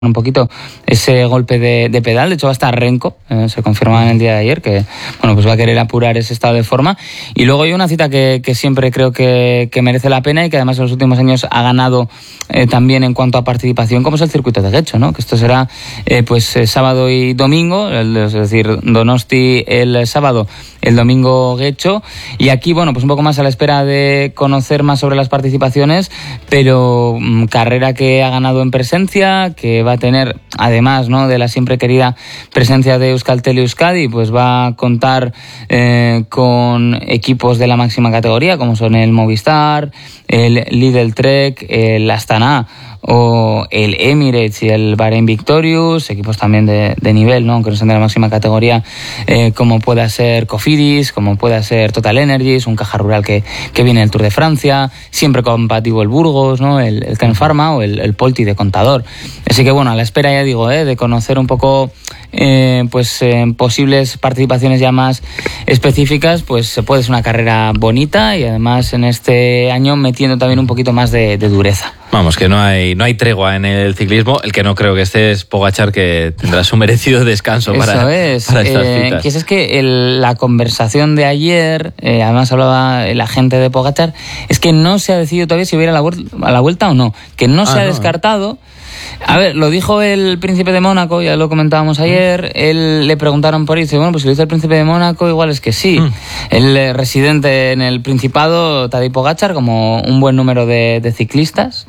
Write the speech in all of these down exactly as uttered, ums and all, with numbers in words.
un poquito ese golpe de, de pedal. De hecho va a estar Renko, eh, se confirmaba en el día de ayer que bueno, pues va a querer apurar ese estado de forma. Y luego hay una cita que, que siempre creo que, que merece la pena y que además en los últimos años ha ganado eh, también en cuanto a participación, como es el circuito de Getxo, ¿no? Que esto será eh, pues eh, sábado y domingo, el, es decir, Donosti el sábado, el domingo Getxo. Y aquí, bueno, pues un poco más a la espera de conocer más sobre las participaciones, pero mmm, carrera que ha ganado en presencia, que va a tener, además, ¿no?, de la siempre querida presencia de Euskaltel y Euskadi, pues va a contar eh, con equipos de la máxima categoría, como son el Movistar, el Lidl Trek, el Astana o el Emirates y el Bahrain Victorious, equipos también de, de nivel, ¿no?, aunque no sean de la máxima categoría, eh, como pueda ser Cofidis, como pueda ser Total Energies, un Caja Rural que, que viene del Tour de Francia, siempre compatible el Burgos, ¿no?, el, el Ken Pharma o el, el Polti de Contador. Así que bueno, a la espera, ya digo, eh, de conocer un poco eh, pues eh, posibles participaciones ya más específicas, pues puede ser una carrera bonita y además en este año metiendo también un poquito más de, de dureza. Vamos, que no hay no hay tregua en el ciclismo. El que no creo que esté es Pogačar, que tendrá su merecido descanso para, Eso es. para estas eh, citas. Que es que el, la conversación de ayer, eh, además hablaba el agente de Pogačar, es que no se ha decidido todavía si va a ir a la, vuel- a la vuelta o no, que no ah, se ha no. descartado. A ver, lo dijo el príncipe de Mónaco, ya lo comentábamos ayer, él le preguntaron por eso, y dice, bueno, pues si lo dice el príncipe de Mónaco, igual es que sí. Mm. El eh, residente en el Principado, Tadej Pogačar, como un buen número de, de ciclistas.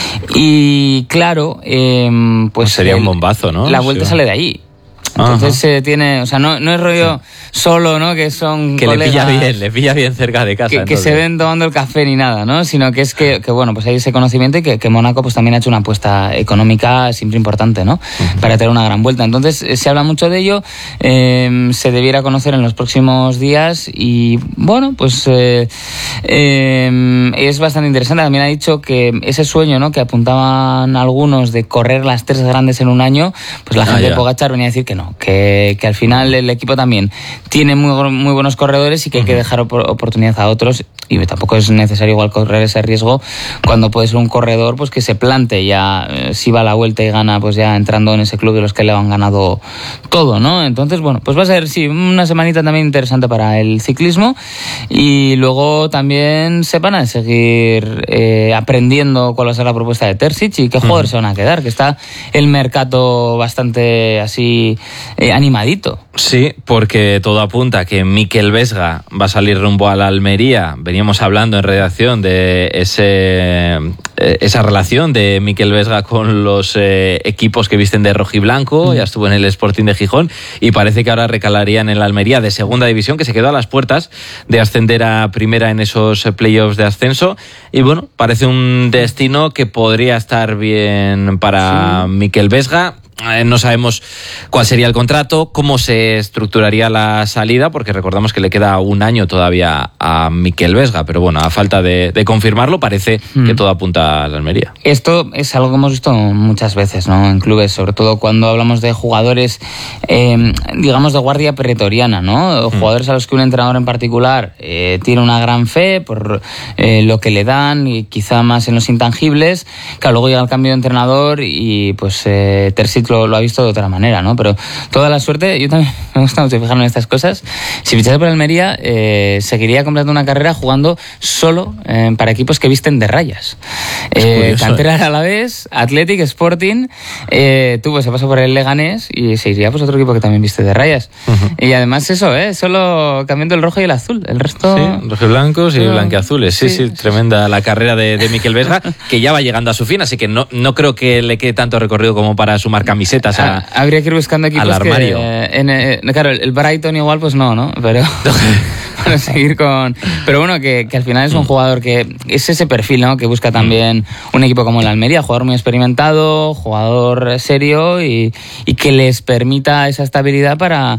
Y claro, eh, pues... pues sería el, un bombazo, ¿no? La vuelta sí, sale de ahí. Entonces se eh, tiene, o sea, no, no es rollo sí. solo, ¿no? Que son que colegas, le pilla bien, le pilla bien cerca de casa. Que, que se ven tomando el café ni nada, ¿no? Sino que es que, que bueno, pues hay ese conocimiento y que, que Mónaco pues también ha hecho una apuesta económica siempre importante, ¿no? Uh-huh. Para tener una gran vuelta. Entonces se habla mucho de ello, eh, se debiera conocer en los próximos días y bueno, pues eh, eh, es bastante interesante. También ha dicho que ese sueño, ¿no?, que apuntaban algunos de correr las tres grandes en un año, pues la ah, gente ya. de Pogačar venía a decir que no. Que, que al final el equipo también tiene muy, muy buenos corredores y que hay que dejar op- oportunidad a otros, y tampoco es necesario igual correr ese riesgo cuando puede ser un corredor pues que se plante ya, eh, si va a la vuelta y gana, pues ya entrando en ese club de los que le han ganado todo, ¿no? Entonces bueno, pues va a ser sí una semanita también interesante para el ciclismo, y luego también se van a seguir eh, aprendiendo cuál va a ser la propuesta de Terzic y qué jugadores se van a quedar, que está el mercado bastante así Eh, animadito. Sí, porque todo apunta a que Mikel Vesga va a salir rumbo a la Almería. Veníamos hablando en redacción de ese eh, esa relación de Mikel Vesga con los eh, equipos que visten de rojiblanco. Mm. Ya estuvo en el Sporting de Gijón y parece que ahora recalaría en el Almería de segunda división, que se quedó a las puertas de ascender a primera en esos playoffs de ascenso. Y bueno, parece un destino que podría estar bien para sí. Mikel Vesga. No sabemos cuál sería el contrato, cómo se estructuraría la salida, porque recordamos que le queda un año todavía a Mikel Vesga, pero bueno, a falta de, de confirmarlo, parece hmm. que todo apunta a la Almería. Esto es algo que hemos visto muchas veces, ¿no?, en clubes, sobre todo cuando hablamos de jugadores, eh, digamos, de guardia pretoriana, ¿no? Hmm. Jugadores a los que un entrenador en particular eh, tiene una gran fe por eh, lo que le dan y quizá más en los intangibles. Claro, luego llega el cambio de entrenador y pues eh, Terzic Lo, lo ha visto de otra manera, ¿no? Pero toda la suerte, yo también me gusta mucho fijarme en estas cosas. Si fichase por Almería, eh, seguiría completando una carrera jugando solo eh, para equipos que visten de rayas. Eh, cantera a la vez, Athletic, Sporting, eh, tuvo ese paso por el Leganés y se iría pues otro equipo que también viste de rayas. Uh-huh. Y además eso, ¿eh? Solo cambiando el rojo y el azul. El resto... Sí, rojiblancos y no, blanquiazules. Sí, sí, sí, tremenda la carrera de, de Mikel Vesga, que ya va llegando a su fin, así que no, no creo que le quede tanto recorrido como para sumar camisetas a, ah, habría que ir buscando equipos al armario. Que, eh, en, eh, claro, el Brighton igual pues no, ¿no? Pero para seguir con... Pero bueno, que, que al final es un jugador que es ese perfil, ¿no?, que busca también un equipo como el Almería, jugador muy experimentado, jugador serio y, y que les permita esa estabilidad para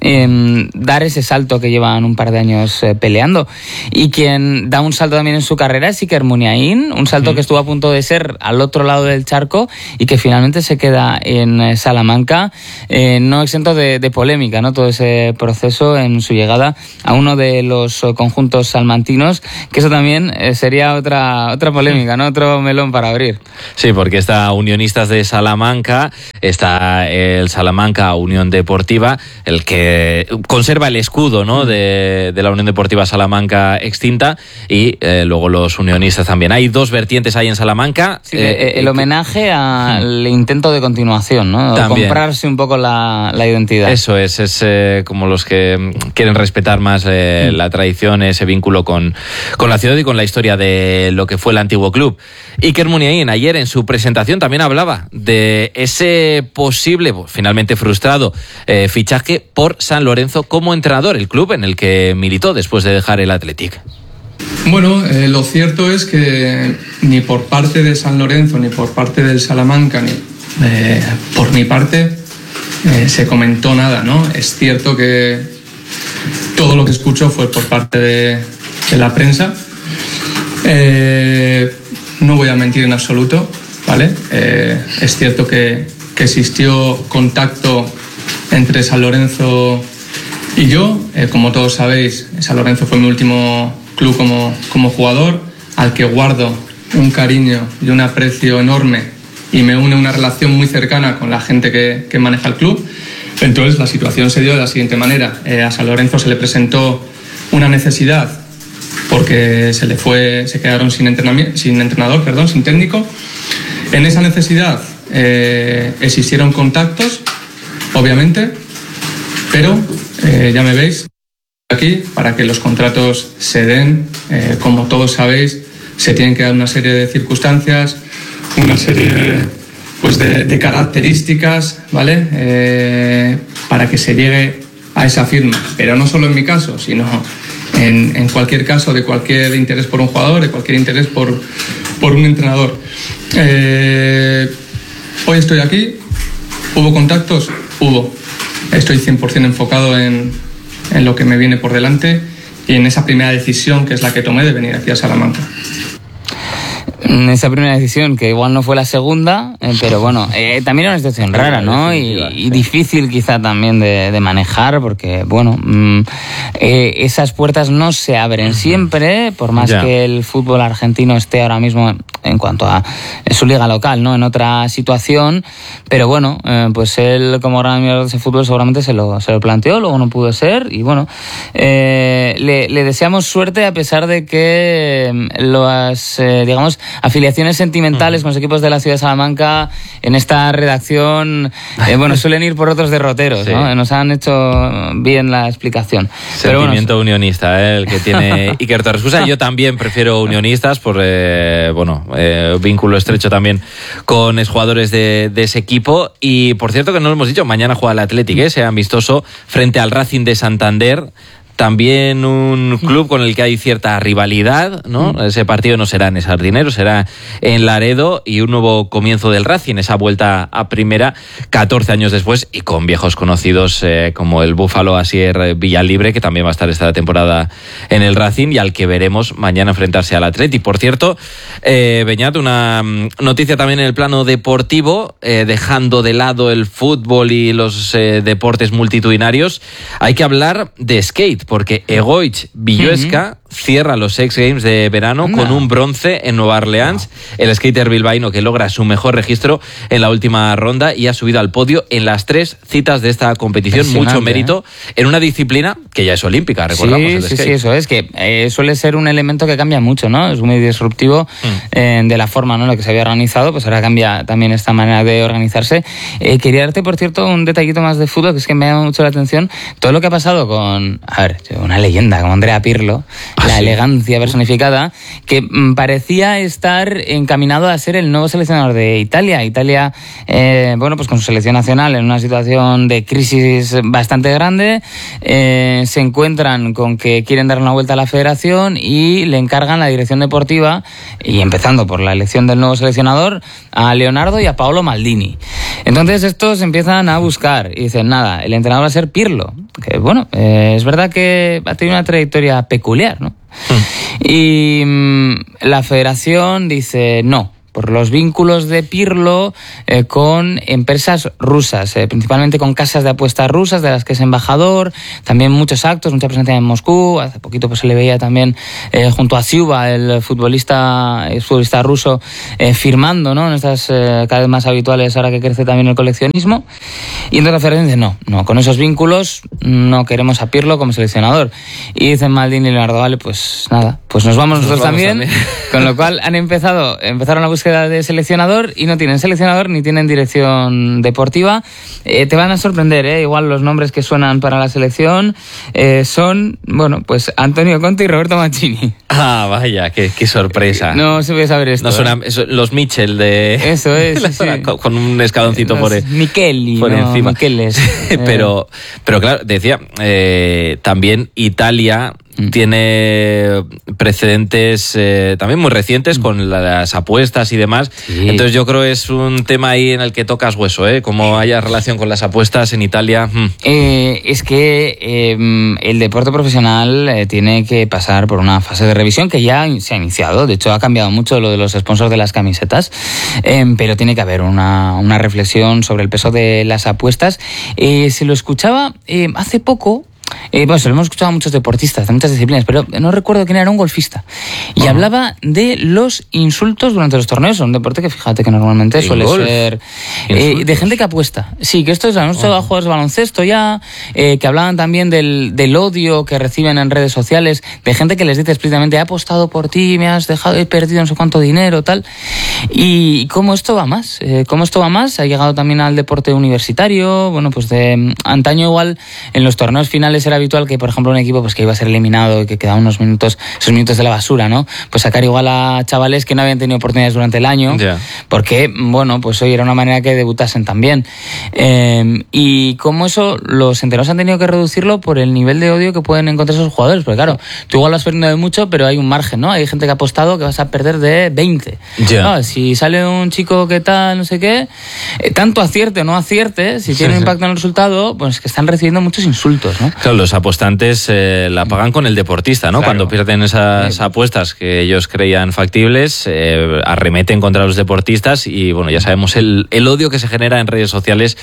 eh, dar ese salto que llevan un par de años eh, peleando. Y quien da un salto también en su carrera es Iker Muniain, un salto mm. que estuvo a punto de ser al otro lado del charco y que finalmente se queda en Salamanca, eh, no exento de, de polémica, ¿no?, todo ese proceso en su llegada a uno de de los conjuntos salmantinos, que eso también eh, sería otra, otra polémica, ¿no? Otro melón para abrir. Sí, porque está Unionistas de Salamanca, está el Salamanca Unión Deportiva, el que conserva el escudo, ¿no? de, de la Unión Deportiva Salamanca extinta, y eh, luego los unionistas también. Hay dos vertientes ahí en Salamanca. Sí, eh, el homenaje al intento de continuación, ¿no? También. Comprarse un poco la, la identidad. Eso es, es eh, como los que quieren respetar más eh, la tradición, ese vínculo con, con la ciudad y con la historia de lo que fue el antiguo club. Iker Muniain ayer en su presentación también hablaba de ese posible, finalmente frustrado, eh, fichaje por San Lorenzo como entrenador, el club en el que militó después de dejar el Athletic. Bueno, eh, lo cierto es que ni por parte de San Lorenzo, ni por parte del Salamanca, ni eh, por mi parte, eh, se comentó nada, ¿no? Es cierto que todo lo que escucho fue por parte de, de la prensa. Eh, no voy a mentir en absoluto, ¿vale? Eh, es cierto que, que existió contacto entre San Lorenzo y yo. Eh, como todos sabéis, San Lorenzo fue mi último club como, como jugador, al que guardo un cariño y un aprecio enorme, y me une una relación muy cercana con la gente que, que maneja el club. Entonces la situación se dio de la siguiente manera. Eh, a San Lorenzo se le presentó una necesidad porque se le fue, se quedaron sin, entrenamiento, sin entrenador, perdón, sin técnico. En esa necesidad eh, existieron contactos, obviamente, pero eh, ya me veis aquí, para que los contratos se den, eh, como todos sabéis, se tienen que dar una serie de circunstancias, una serie pues, de, de características, ¿vale? Eh, para que se llegue a esa firma. Pero no solo en mi caso, sino en, en cualquier caso de cualquier interés por un jugador, de cualquier interés por, por un entrenador. Eh, hoy estoy aquí. ¿Hubo contactos? Hubo. Estoy cien por ciento enfocado en, en lo que me viene por delante y en esa primera decisión que es la que tomé de venir aquí a Salamanca. Esa primera decisión, que igual no fue la segunda, eh, pero bueno, eh, también era una situación rara, ¿no? Y, y difícil quizá también de, de manejar, porque, bueno, mmm, eh, esas puertas no se abren siempre, por más yeah. que el fútbol argentino esté ahora mismo, en cuanto a su liga local, ¿no? En otra situación, pero bueno, eh, pues él como gran admirador de ese fútbol seguramente se lo, se lo planteó, luego no pudo ser, y bueno, eh, le, le deseamos suerte a pesar de que las, eh, digamos, afiliaciones sentimentales uh-huh. con los equipos de la ciudad de Salamanca en esta redacción, eh, bueno, suelen ir por otros derroteros, sí. ¿no? Nos han hecho bien la explicación. Sentimiento Pero bueno, unionista, ¿eh? El que tiene Iker Torrescusa. Yo también prefiero unionistas por, eh, bueno, eh, vínculo estrecho también con exjugadores de, de ese equipo. Y por cierto que no lo hemos dicho, mañana juega el Athletic, ¿eh? Ese amistoso frente al Racing de Santander. También un club con el que hay cierta rivalidad, ¿no? Ese partido no será en Sardinero, será en Laredo, y un nuevo comienzo del Racing, esa vuelta a primera catorce años después, y con viejos conocidos eh, como el Búfalo Asier Villalibre, que también va a estar esta temporada en el Racing y al que veremos mañana enfrentarse al Atleti. Por cierto, eh, Beñat, una noticia también en el plano deportivo, eh, dejando de lado el fútbol y los eh, deportes multitudinarios, hay que hablar de skate, porque Egoitz Villuesca uh-huh. cierra los X Games de verano no. con un bronce en Nueva Orleans. No. El skater bilbaíno que logra su mejor registro en la última ronda y ha subido al podio en las tres citas de esta competición. Mucho mérito ¿eh? en una disciplina que ya es olímpica, recordamos. Sí, el sí, skate. sí, eso es, que eh, suele ser un elemento que cambia mucho, ¿no? Es muy disruptivo mm. eh, de la forma, ¿no?, en la que se había organizado, pues ahora cambia también esta manera de organizarse. Eh, quería darte, por cierto, un detallito más de fútbol, que es que me llama mucho la atención todo lo que ha pasado con, a ver, una leyenda como Andrea Pirlo, ¿Ah, la sí? elegancia personificada, que mm, parecía estar encaminado a ser el nuevo seleccionador de Italia. Italia, eh, bueno, pues con su selección nacional en una situación de crisis bastante grande, eh, se encuentran con que quieren dar una vuelta a la federación y le encargan la dirección deportiva, y empezando por la elección del nuevo seleccionador, a Leonardo y a Paolo Maldini. Entonces estos empiezan a buscar y dicen, nada, el entrenador va a ser Pirlo, que bueno, eh, es verdad que ha tenido una trayectoria peculiar, ¿no? Mm. Y mmm, la federación dice, no, por los vínculos de Pirlo eh, con empresas rusas, eh, principalmente con casas de apuestas rusas, de las que es embajador, también muchos actos, mucha presencia en Moscú. Hace poquito pues se le veía también eh, junto a Zyuba, el futbolista, el futbolista ruso, eh, firmando, ¿no?, en estas eh, cada vez más habituales ahora que crece también el coleccionismo. Y entonces la Federación dice, no, no, con esos vínculos no queremos a Pirlo como seleccionador. Y dicen Maldini y Leonardo, vale, pues nada, pues nos vamos nosotros nos vamos también, también. Con lo cual han empezado, empezaron la búsqueda de seleccionador y no tienen seleccionador ni tienen dirección deportiva. Eh, te van a sorprender, ¿eh? Igual los nombres que suenan para la selección eh, son, bueno, pues Antonio Conte y Roberto Mancini. Ah, vaya, qué, qué sorpresa. No se puede saber esto. No suena, eso, los Mitchell de... Eso es, sí, sí. Con, con un escaloncito los por, e, Micheli, por no, encima. Micheles. pero, pero claro, decía, eh, también Italia tiene precedentes eh, también muy recientes con las apuestas y demás. Sí. Entonces yo creo que es un tema ahí en el que tocas hueso, ¿eh? Como haya relación con las apuestas en Italia. Hmm. Eh, es que eh, el deporte profesional eh, tiene que pasar por una fase de revisión que ya se ha iniciado. De hecho ha cambiado mucho lo de los sponsors de las camisetas, eh, pero tiene que haber una, una reflexión sobre el peso de las apuestas. Eh, se lo escuchaba eh, hace poco. Eh, bueno, se lo hemos escuchado a muchos deportistas de muchas disciplinas, pero no recuerdo quién era, un golfista. Y uh-huh. hablaba de los insultos durante los torneos. Un deporte que fíjate que normalmente suele golf? ser eh, de gente que apuesta. Sí, que esto es, hemos uh-huh. jugadores de baloncesto ya, eh, que hablaban también del, del odio que reciben en redes sociales, de gente que les dice explícitamente, he apostado por ti, me has dejado, he perdido no sé cuánto dinero, tal. Y cómo esto va más, eh, cómo esto va más, ha llegado también al deporte universitario. Bueno, pues de antaño igual en los torneos finales era habitual que, por ejemplo, un equipo pues que iba a ser eliminado y que quedaban unos minutos, esos minutos de la basura, ¿no? Pues sacar igual a chavales que no habían tenido oportunidades durante el año, yeah. porque, bueno, pues hoy era una manera que debutasen también. Eh, y como eso, los entrenadores han tenido que reducirlo por el nivel de odio que pueden encontrar esos jugadores, porque claro, tú igual vas perdiendo de mucho, pero hay un margen, ¿no? Hay gente que ha apostado que vas a perder de veinte. Yeah. No, si sale un chico que tal, no sé qué, eh, tanto acierte o no acierte, si tiene un impacto en el resultado, pues que están recibiendo muchos insultos, ¿no? Claro, los apostantes eh, la pagan con el deportista, ¿no? Claro. Cuando pierden esas sí. apuestas que ellos creían factibles, eh, arremeten contra los deportistas y, bueno, ya sabemos el, el odio que se genera en redes sociales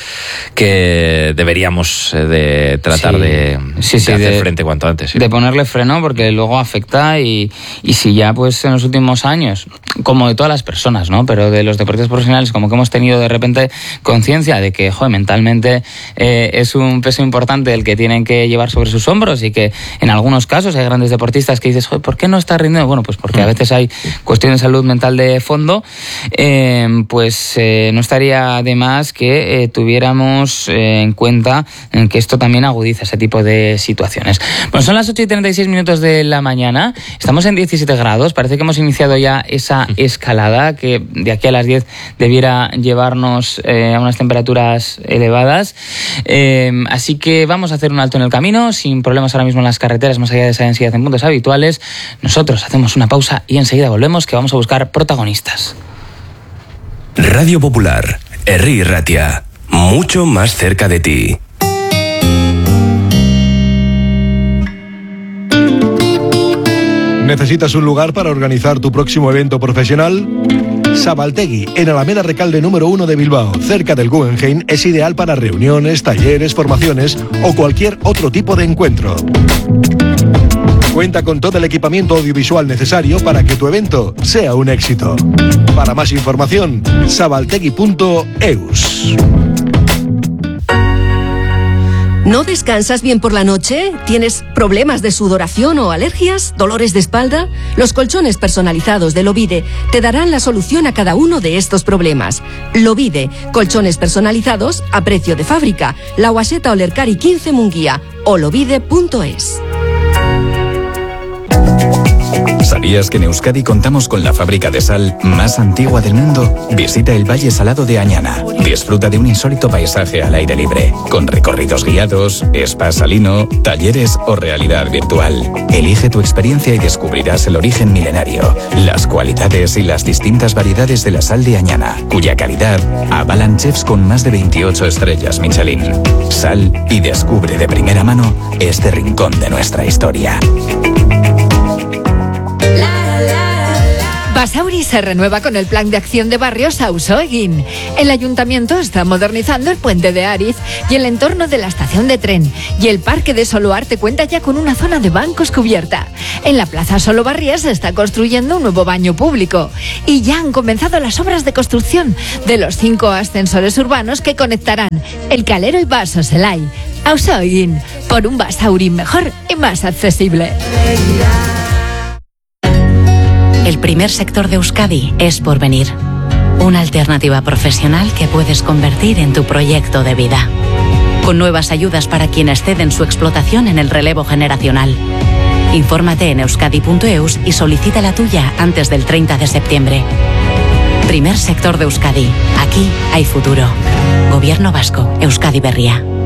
que deberíamos eh, de tratar sí. de, sí, de sí, hacer de, frente cuanto antes. Sí. De ponerle freno porque luego afecta y, y si ya pues en los últimos años, como de todas las personas, ¿no? Pero de los deportistas profesionales, como que hemos tenido de repente conciencia de que, joder, mentalmente eh, es un peso importante el que tienen que llevar sobre sus hombros y que en algunos casos hay grandes deportistas que dices, joder, ¿por qué no está rindiendo? Bueno, pues porque a veces hay cuestiones de salud mental de fondo, eh, pues eh, no estaría de más que eh, tuviéramos eh, en cuenta en que esto también agudiza ese tipo de situaciones. Bueno, son las ocho y treinta y seis minutos de la mañana, estamos en diecisiete grados, parece que hemos iniciado ya esa escalada que de aquí a las diez debiera llevarnos eh, a unas temperaturas elevadas, eh, así que vamos a hacer un alto en el camino, sin problemas ahora mismo en las carreteras, más allá de esa densidad en puntos habituales. Nosotros hacemos una pausa y enseguida volvemos, que vamos a buscar protagonistas. Radio Popular, Herri Ratia, mucho más cerca de ti. ¿Necesitas un lugar para organizar tu próximo evento profesional? Sabaltegui, en Alameda Recalde número uno de Bilbao, cerca del Guggenheim, es ideal para reuniones, talleres, formaciones o cualquier otro tipo de encuentro. Cuenta con todo el equipamiento audiovisual necesario para que tu evento sea un éxito. Para más información, sabaltegui punto eus. ¿No descansas bien por la noche? ¿Tienes problemas de sudoración o alergias? ¿Dolores de espalda? Los colchones personalizados de Lovide te darán la solución a cada uno de estos problemas. Lovide, colchones personalizados a precio de fábrica. La Guaseta Olercari quince Munguía o lovide punto es. ¿Sabías que en Euskadi contamos con la fábrica de sal más antigua del mundo? Visita el Valle Salado de Añana. Disfruta de un insólito paisaje al aire libre, con recorridos guiados, spa salino, talleres o realidad virtual. Elige tu experiencia y descubrirás el origen milenario, las cualidades y las distintas variedades de la sal de Añana, cuya calidad avalan chefs con más de veintiocho estrellas Michelin. Sal y descubre de primera mano este rincón de nuestra historia. Basauri se renueva con el plan de acción de barrios Auzoegin. El ayuntamiento está modernizando el puente de Ariz y el entorno de la estación de tren. Y el parque de Soloarte cuenta ya con una zona de bancos cubierta. En la plaza Solobarría se está construyendo un nuevo baño público. Y ya han comenzado las obras de construcción de los cinco ascensores urbanos que conectarán El Calero y Baso Zelai. Auzoegin, por un Basauri mejor y más accesible. El primer sector de Euskadi es Porvenir, una alternativa profesional que puedes convertir en tu proyecto de vida, con nuevas ayudas para quienes ceden su explotación en el relevo generacional. Infórmate en euskadi punto eus y solicita la tuya antes del treinta de septiembre. Primer sector de Euskadi, aquí hay futuro. Gobierno vasco, Euskadi Berria.